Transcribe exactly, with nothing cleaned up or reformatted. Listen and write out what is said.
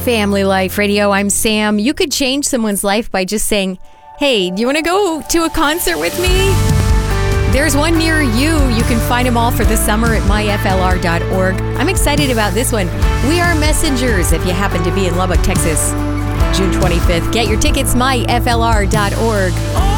Family Life Radio, I'm Sam. You could change someone's life by just saying, hey, do you want to go to a concert with me? There's one near you. You can find them all for the summer at my f l r dot org. I'm excited about this one. We Are Messengers, if you happen to be in Lubbock, Texas. June twenty-fifth. Get your tickets, my f l r dot org.